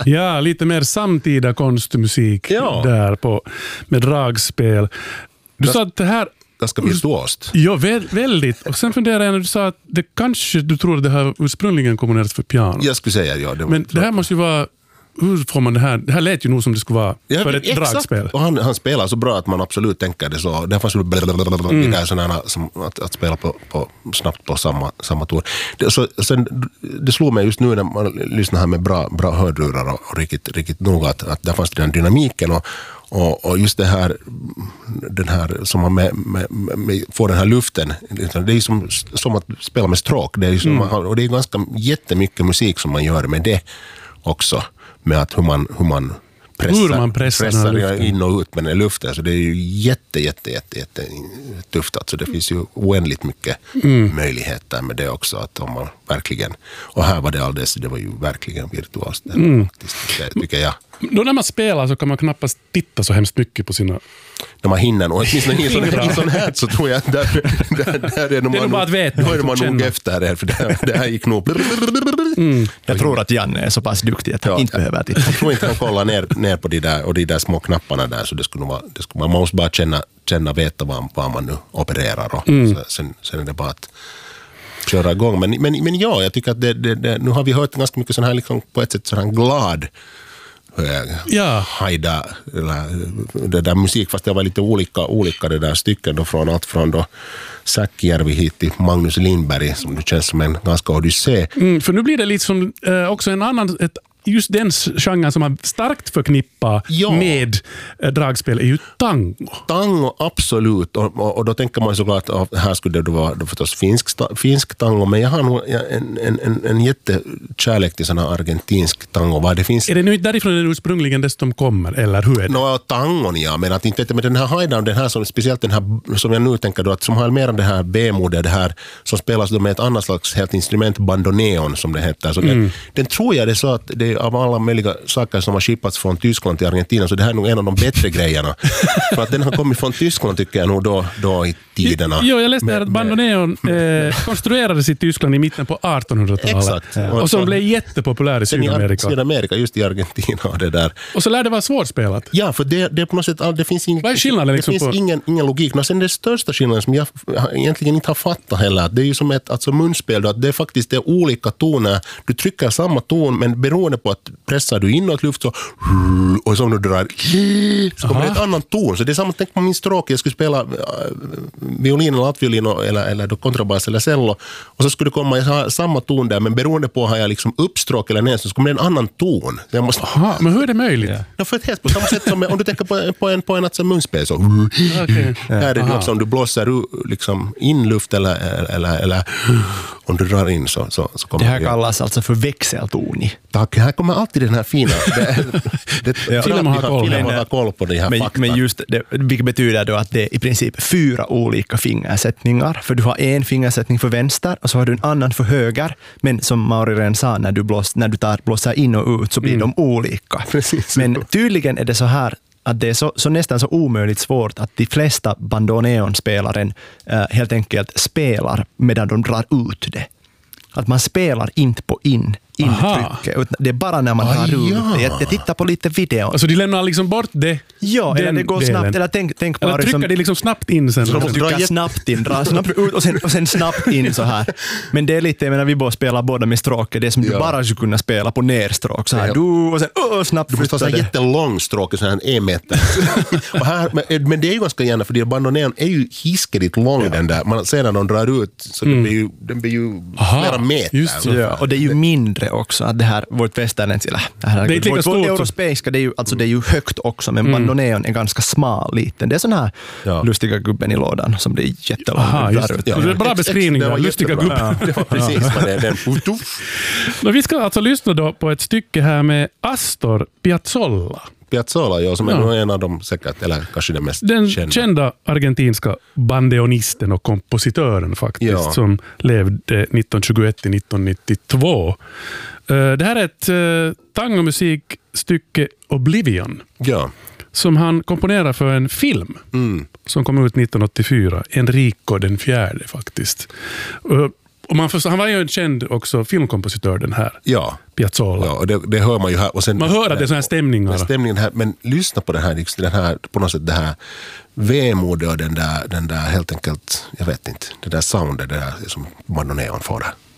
Ja, lite mer samtida konstmusik där med dragspel. Du sa att det här ganska virtuost. Ja, väldigt. Och sen funderar jag när du sa att det kanske du tror att det här ursprungligen komponerats för piano. Jag skulle säga Men det här måste ju vara, hur får man det här? Det här lät ju nog som det skulle vara för ett dragspel. Och han spelar så bra att man absolut tänker det så. Det fanns ju det där sådana som att spela på snabbt på samma ton. Det slog mig just nu när man lyssnar här med bra hörlurar och riktigt noga att där fanns den dynamiken och just den här som man får den här luften, det är som att spela med stråk. Det är som och det är ganska jättemycket musik som man gör med det också, med att hur man pressar in och ut med den luften. Så det är ju jätte tufft. Alltså det finns ju oändligt mycket möjligheter med det också. Att om man verkligen, och här var det var ju verkligen virtuost. Faktiskt, tycker jag. Då när man spelar så kan man knappast titta så hemskt mycket på sina... När man hinner, och åtminstone i sån här så tror jag att där är nog bara att veta. Då är man nog efter det, för det här gick nog... Jag tror att Janne är så pass duktig att han inte behöver titta. Jag tror inte han kollar ner på de där små knapparna där, så det skulle vara, man måste bara veta vad man nu opererar och sen är det bara att köra igång. Men ja, jag tycker att nu har vi hört ganska mycket sån här liksom, på ett sätt sån här glad hajda det där musik, fast det var lite olika det där stycken då, från allt från då Säckjärvi hit till Magnus Lindberg, som det känns som en ganska odyssé. För nu blir det liksom också en annan, just den genren som man starkt förknippar med dragspel är ju tango. Tango, absolut. Och då tänker man såklart att här skulle det vara förstås finsk tango, men jag har nog en jättekärlek till sån här argentinsk tango. Det finns... Är det nu därifrån den ursprungligen dessutom kommer, eller hur är det? Tangon, ja, men att inte med den här hajdan, den här som, speciellt den här som jag nu tänker då, att som har mer av det här B-modet, det här som spelas då med ett annat slags helt instrument, bandoneon som det heter. Så den tror jag det är så att det av alla möjliga saker som har skippats från Tyskland till Argentina, så det här är nog en av de bättre grejerna. För att den har kommit från Tyskland, tycker jag nog då i tiderna. Jo, jag läste här att bandoneon konstruerades i Tyskland i mitten på 1800-talet. Exakt. Och som blev jättepopulär i Sydamerika. Sydamerika, just i Argentina och det där. Och så lär det vara svårspelat. Ja, för det är på något sätt, det finns ingen logik. Och sen det största skillnaden som jag egentligen inte har fattat heller, det är ju som ett munspel då, att det är faktiskt det olika toner. Du trycker samma ton, men beroende på att pressar du inåt luft så, och som du drar så kommer det ett annan ton. Så det är samma, tänk på min stråk, jag skulle spela violin eller altviolin eller då kontrabas eller cello, och så skulle det komma samma ton där, men beroende på har jag liksom uppstråk eller ner, så kommer det en annan ton. Så jag måste, men hur är det möjligt? Ja, för ett helt på samma sätt som om du tänker på en alltså munspel så här är det också, om du blåser liksom in luft eller om du drar in så kommer det här kallas alltså för växeltoni. Tack, här kommer alltid den här fina Filmen har koll på det här fakta. Men just det, vilket betyder då att det är i princip 4 olika fingersättningar, för du har en fingersättning för vänster och så har du en annan för höger, men som Mauri redan sa, när du blåser in och ut så blir de olika. Precis. Men tydligen är det så här att det är så nästan så omöjligt svårt att de flesta bandoneonspelaren helt enkelt spelar medan de drar ut det. Att man spelar inte på intrycket. Det är bara när man drar ut. Jag tittar på lite video. Alltså de lämnar liksom bort det. Ja, eller det går delen. snabbt. Eller tänk på eller trycker de liksom snabbt in sen. Så trycka snabbt in, dra snabbt ut och sen snabbt in så här. Men det är lite, jag menar, vi bara spelar båda med stråk. Det är som du bara skulle kunna spela på nerstråk. Så här, och sen snabbt. Du måste ha en jättelång stråk, så här en meter. Och här, men det är ju ganska gärna, för bandoneon är ju hiskeligt lång den där. Man ser när de drar ut, så den blir ju flera meter. Just så. Ja, och det är ju mindre också, att det här, vårt västerländsk, det här, det är vårt europeiska, det är ju högt också, men bandoneon är ganska smal, liten. Det är sån här lustiga gubben i lådan som blir jättelång. Det är bra beskrivningar, lustiga gubben. Det var precis vad det är. Vi ska alltså lyssna då på ett stycke här med Astor Piazzolla. Piazzolla, som är nog en av dem säkert, eller kanske den mest kända argentinska bandoneonisten och kompositören faktiskt, som levde 1921 till 1992. Det här är ett tangomusikstycke Oblivion. Ja. Som han komponerar för en film som kom ut 1984. Enrico den fjärde faktiskt. Och han var ju en känd också filmkompositör, den här Piazzolla. Ja, och det hör man ju här. Och sen, man hör att det är sån här stämningar. Stämningen här, men lyssna på den här, på något sätt det här vemodet och den där helt enkelt, jag vet inte, det där soundet, det där som bandoneon får där.